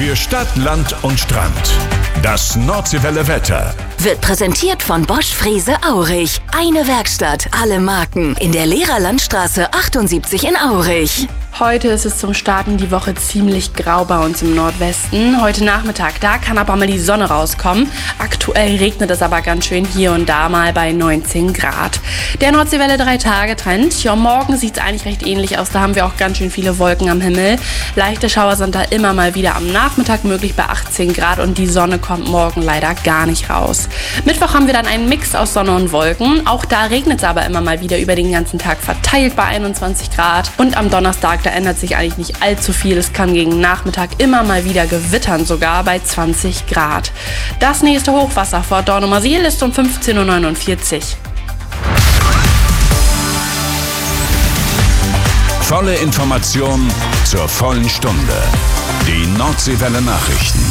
Für Stadt, Land und Strand. Das Nordseewelle Wetter wird präsentiert von Bosch Frese Aurich. Eine Werkstatt, alle Marken in der Lehrerlandstraße 78 in Aurich. Heute ist es zum Starten die Woche ziemlich grau bei uns im Nordwesten. Heute Nachmittag, da kann aber mal die Sonne rauskommen. Aktuell regnet es aber ganz schön hier und da mal bei 19 Grad. Der Nordseewelle 3-Tage-Trend. Ja, morgen sieht es eigentlich recht ähnlich aus. Da haben wir auch ganz schön viele Wolken am Himmel. Leichte Schauer sind da immer mal wieder am Nachmittag möglich bei 18 Grad und die Sonne kommt morgen leider gar nicht raus. Mittwoch haben wir dann einen Mix aus Sonne und Wolken. Auch da regnet es aber immer mal wieder über den ganzen Tag verteilt bei 21 Grad. Und am Donnerstag, da ändert sich eigentlich nicht allzu viel. Es kann gegen Nachmittag immer mal wieder gewittern, sogar bei 20 Grad. Das nächste Hochwasser vor Dornumersiel ist um 15:49 Uhr. Volle Information zur vollen Stunde. Die Nordseewelle Nachrichten.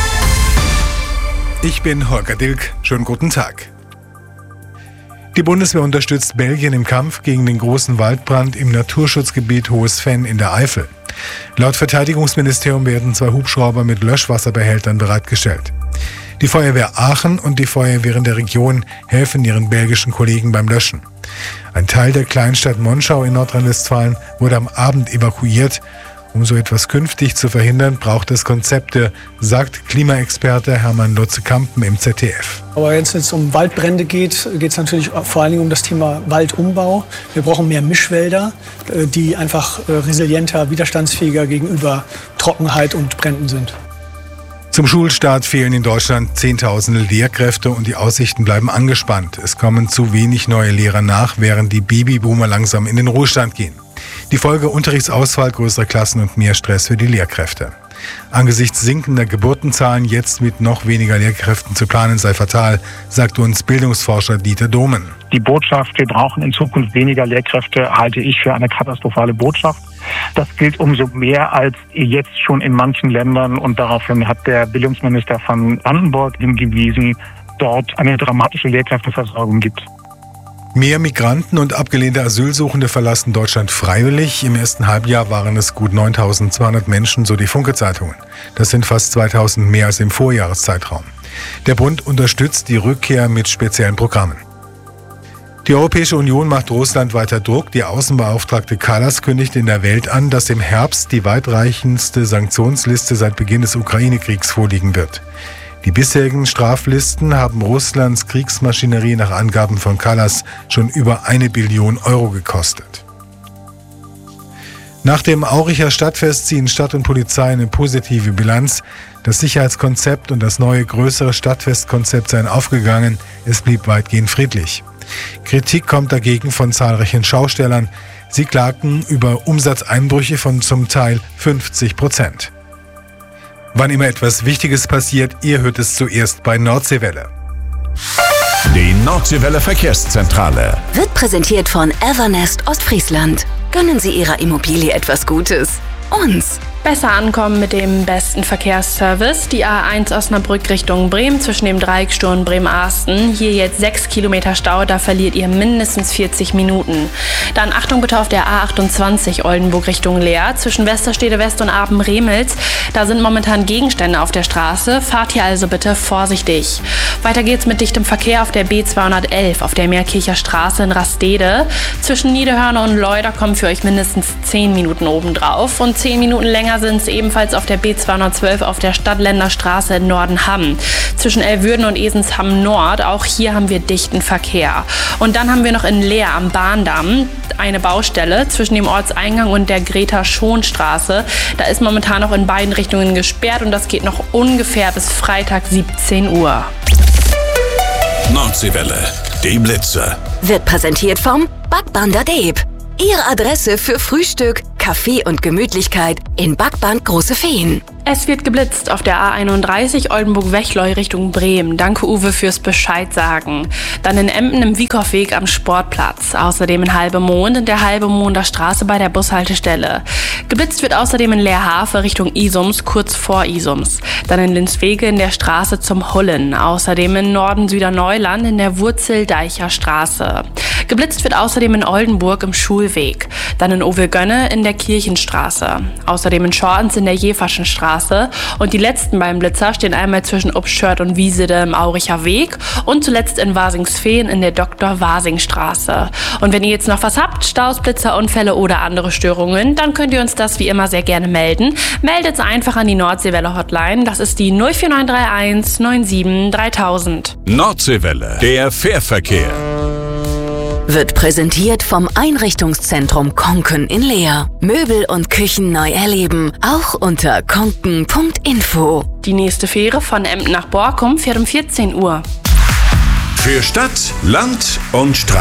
Ich bin Holger Dilk. Schönen guten Tag. Die Bundeswehr unterstützt Belgien im Kampf gegen den großen Waldbrand im Naturschutzgebiet Hohes Venn in der Eifel. Laut Verteidigungsministerium werden 2 Hubschrauber mit Löschwasserbehältern bereitgestellt. Die Feuerwehr Aachen und die Feuerwehren der Region helfen ihren belgischen Kollegen beim Löschen. Ein Teil der Kleinstadt Monschau in Nordrhein-Westfalen wurde am Abend evakuiert. Um so etwas künftig zu verhindern, braucht es Konzepte, sagt Klimaexperte Hermann Lutze-Kampen im ZDF. Aber wenn es um Waldbrände geht, geht es natürlich vor allen Dingen um das Thema Waldumbau. Wir brauchen mehr Mischwälder, die einfach resilienter, widerstandsfähiger gegenüber Trockenheit und Bränden sind. Zum Schulstart fehlen in Deutschland Zehntausende Lehrkräfte und die Aussichten bleiben angespannt. Es kommen zu wenig neue Lehrer nach, während die Babyboomer langsam in den Ruhestand gehen. Die Folge: Unterrichtsausfall, größere Klassen und mehr Stress für die Lehrkräfte. Angesichts sinkender Geburtenzahlen jetzt mit noch weniger Lehrkräften zu planen sei fatal, sagt uns Bildungsforscher Dieter Dohmen. Die Botschaft, wir brauchen in Zukunft weniger Lehrkräfte, halte ich für eine katastrophale Botschaft. Das gilt umso mehr als jetzt schon in manchen Ländern, und daraufhin hat der Bildungsminister von Brandenburg hingewiesen, dort eine dramatische Lehrkräfteversorgung gibt. Mehr Migranten und abgelehnte Asylsuchende verlassen Deutschland freiwillig. Im ersten Halbjahr waren es gut 9.200 Menschen, so die Funke-Zeitungen. Das sind fast 2.000 mehr als im Vorjahreszeitraum. Der Bund unterstützt die Rückkehr mit speziellen Programmen. Die Europäische Union macht Russland weiter Druck. Die Außenbeauftragte Kallas kündigt in der Welt an, dass im Herbst die weitreichendste Sanktionsliste seit Beginn des Ukraine-Kriegs vorliegen wird. Die bisherigen Straflisten haben Russlands Kriegsmaschinerie nach Angaben von Kallas schon über 1 Billion Euro gekostet. Nach dem Auricher Stadtfest ziehen Stadt und Polizei eine positive Bilanz. Das Sicherheitskonzept und das neue größere Stadtfestkonzept seien aufgegangen. Es blieb weitgehend friedlich. Kritik kommt dagegen von zahlreichen Schaustellern. Sie klagten über Umsatzeinbrüche von zum Teil 50%. Wann immer etwas Wichtiges passiert, ihr hört es zuerst bei Nordseewelle. Die Nordseewelle Verkehrszentrale Wird präsentiert von Evernest Ostfriesland. Gönnen Sie Ihrer Immobilie etwas Gutes. Uns. Besser ankommen mit dem besten Verkehrsservice. Die A1 Osnabrück Richtung Bremen zwischen dem Dreiecksturm Bremen-Asten. Hier jetzt 6 Kilometer Stau, da verliert ihr mindestens 40 Minuten. Dann Achtung bitte auf der A28 Oldenburg Richtung Leer zwischen Westerstede West und Aben-Remels. Da sind momentan Gegenstände auf der Straße. Fahrt hier also bitte vorsichtig. Weiter geht's mit dichtem Verkehr auf der B211 auf der Meerkircher Straße in Rastede. Zwischen Niederhörner und Leuder kommen für euch mindestens 10 Minuten obendrauf. Und 10 Minuten länger sind es ebenfalls auf der B212 auf der Stadtländerstraße in Nordenham. Zwischen Elwürden und Esensham Nord, auch hier haben wir dichten Verkehr. Und dann haben wir noch in Leer am Bahndamm eine Baustelle zwischen dem Ortseingang und der Greta-Schon-Straße. Da ist momentan noch in beiden Richtungen gesperrt und das geht noch ungefähr bis Freitag 17 Uhr. Nordseewelle, die Blitze. Wird präsentiert vom Backbander Deep. Ihre Adresse für Frühstück, Kaffee und Gemütlichkeit in Backband Große Feen. Es wird geblitzt auf der A31 Oldenburg-Wechleu Richtung Bremen. Danke Uwe fürs Bescheid sagen. Dann in Emden im Wiekow-Weg am Sportplatz. Außerdem in Halbemond in der Halbemonder Straße bei der Bushaltestelle. Geblitzt wird außerdem in Leerhafe Richtung Isums, kurz vor Isums. Dann in Linswege in der Straße zum Hullen. Außerdem in Norden Süderneuland in der Wurzeldeicher Straße. Geblitzt wird außerdem in Oldenburg im Schulweg, dann in Ovelgönne in der Kirchenstraße, außerdem in Schortens in der Jeverschen Straße und die letzten beiden Blitzer stehen einmal zwischen Obstschört und Wiesede im Auricher Weg und zuletzt in Wasingsfehn in der Dr.-Wasing-Straße. Und wenn ihr jetzt noch was habt, Staus, Blitzer, Unfälle oder andere Störungen, dann könnt ihr uns das wie immer sehr gerne melden. Meldet einfach an die Nordseewelle Hotline, das ist die 04931 97 3000. Nordseewelle, der Fährverkehr. Wird präsentiert vom Einrichtungszentrum Konken in Leer. Möbel und Küchen neu erleben, auch unter konken.info. Die nächste Fähre von Emden nach Borkum fährt um 14 Uhr. Für Stadt, Land und Strand.